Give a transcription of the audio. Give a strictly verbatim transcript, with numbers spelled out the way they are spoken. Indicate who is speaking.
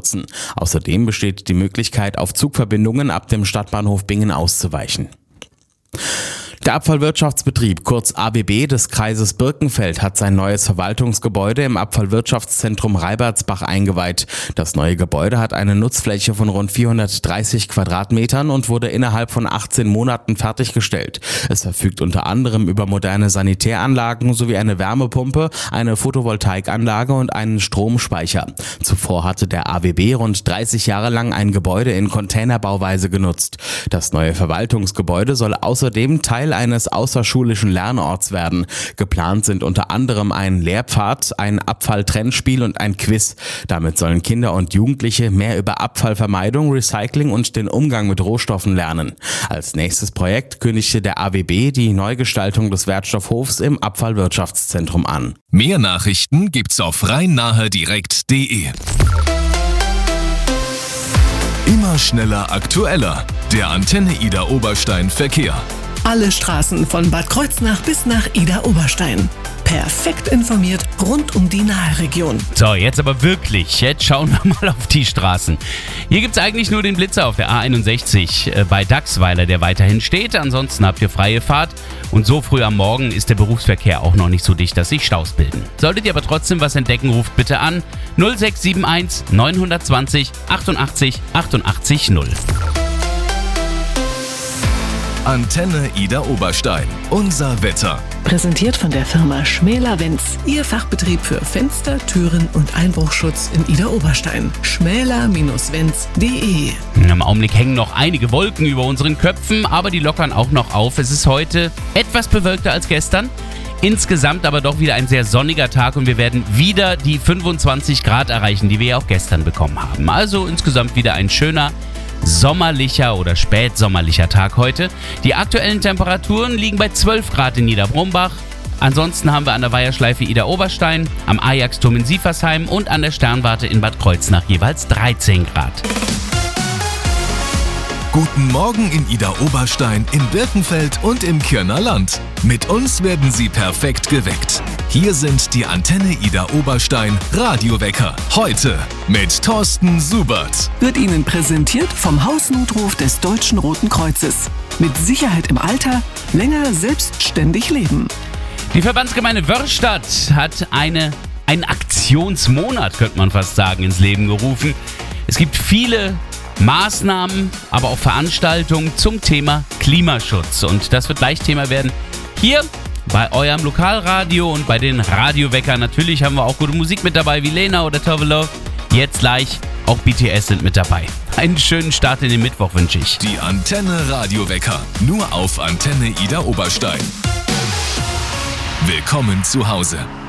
Speaker 1: nutzen. Außerdem besteht die Möglichkeit, auf Zugverbindungen ab dem Stadtbahnhof Bingen auszuweichen. Der Abfallwirtschaftsbetrieb, kurz A B B, des Kreises Birkenfeld hat sein neues Verwaltungsgebäude im Abfallwirtschaftszentrum Reibertsbach eingeweiht. Das neue Gebäude hat eine Nutzfläche von rund vierhundertdreißig Quadratmetern und wurde innerhalb von achtzehn Monaten fertiggestellt. Es verfügt unter anderem über moderne Sanitäranlagen sowie eine Wärmepumpe, eine Photovoltaikanlage und einen Stromspeicher. Zuvor hatte der A B B rund dreißig Jahre lang ein Gebäude in Containerbauweise genutzt. Das neue Verwaltungsgebäude soll außerdem Teil eines außerschulischen Lernorts werden. Geplant sind unter anderem ein Lehrpfad, ein Abfalltrennspiel und ein Quiz. Damit sollen Kinder und Jugendliche mehr über Abfallvermeidung, Recycling und den Umgang mit Rohstoffen lernen. Als nächstes Projekt kündigte der A B B die Neugestaltung des Wertstoffhofs im Abfallwirtschaftszentrum an.
Speaker 2: Mehr Nachrichten gibt's auf rhein nahe direkt punkt de. Immer schneller, aktueller. Der Antenne Ida Oberstein Verkehr.
Speaker 3: Alle Straßen von Bad Kreuznach bis nach Ida Oberstein. Perfekt informiert rund um die Nahregion.
Speaker 4: So, jetzt aber wirklich. Jetzt schauen wir mal auf die Straßen. Hier gibt es eigentlich nur den Blitzer auf der A einundsechzig äh, bei Dachsweiler, der weiterhin steht. Ansonsten habt ihr freie Fahrt. Und so früh am Morgen ist der Berufsverkehr auch noch nicht so dicht, dass sich Staus bilden. Solltet ihr aber trotzdem was entdecken, ruft bitte an null sechs sieben eins neun zwei null achtundachtzig achtundachtzig null.
Speaker 2: Antenne Ida Oberstein. Unser Wetter.
Speaker 3: Präsentiert von der Firma Schmäler-Wenz. Ihr Fachbetrieb für Fenster, Türen und Einbruchschutz in Ida Oberstein. schmäler Wenz punkt de.
Speaker 4: Im Augenblick hängen noch einige Wolken über unseren Köpfen, aber die lockern auch noch auf. Es ist heute etwas bewölkter als gestern. Insgesamt aber doch wieder ein sehr sonniger Tag und wir werden wieder die fünfundzwanzig Grad erreichen, die wir ja auch gestern bekommen haben. Also insgesamt wieder ein schöner sommerlicher oder spätsommerlicher Tag heute. Die aktuellen Temperaturen liegen bei zwölf Grad in Niederbrumbach. Ansonsten haben wir an der Weiherschleife Ida Oberstein, am Ajaxturm in Sieversheim und an der Sternwarte in Bad Kreuznach jeweils dreizehn Grad.
Speaker 2: Guten Morgen in Ida Oberstein, in Birkenfeld und im Kirner Land. Mit uns werden Sie perfekt geweckt. Hier sind die Antenne Ida Oberstein Radiowecker. Heute mit Thorsten Subert.
Speaker 3: Wird Ihnen präsentiert vom Hausnotruf des Deutschen Roten Kreuzes. Mit Sicherheit im Alter, länger selbstständig leben.
Speaker 4: Die Verbandsgemeinde Wörrstadt hat eine, einen Aktionsmonat, könnte man fast sagen, ins Leben gerufen. Es gibt viele Maßnahmen, aber auch Veranstaltungen zum Thema Klimaschutz. Und das wird gleich Thema werden hier bei eurem Lokalradio und bei den Radioweckern. Natürlich haben wir auch gute Musik mit dabei, wie Lena oder Tovelo. Jetzt gleich auch B T S sind mit dabei. Einen schönen Start in den Mittwoch wünsche ich.
Speaker 2: Die Antenne Radiowecker, nur auf Antenne Ida Oberstein. Willkommen zu Hause.